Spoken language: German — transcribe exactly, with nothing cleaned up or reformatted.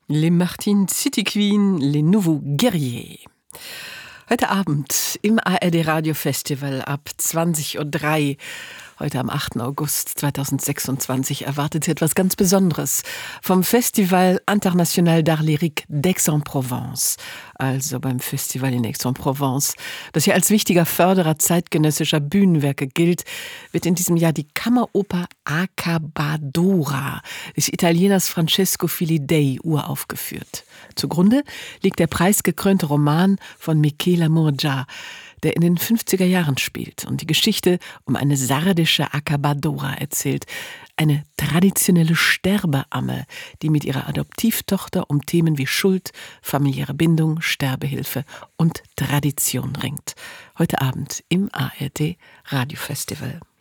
Les Martin City Queen, les nouveaux guerriers. Heute Abend im A R D Radio Festival ab zwanzig Uhr drei, heute am achten August zweitausendsechsundzwanzig, erwartet Sie etwas ganz Besonderes vom Festival International d'Art Lyrique d'Aix-en-Provence, also beim Festival in Aix-en-Provence, das hier als wichtiger Förderer zeitgenössischer Bühnenwerke gilt, wird in diesem Jahr die Kammeroper Accabadora des Italieners Francesco Filidei uraufgeführt. Zugrunde liegt der preisgekrönte Roman von Michela Murgia, der in den fünfziger Jahren spielt und die Geschichte um eine sardische Accabadora erzählt, eine traditionelle Sterbeamme, die mit ihrer Adoptivtochter um Themen wie Schuld, familiäre Bindung, Sterbehilfe und Tradition ringt. Heute Abend im A R D Radio Festival.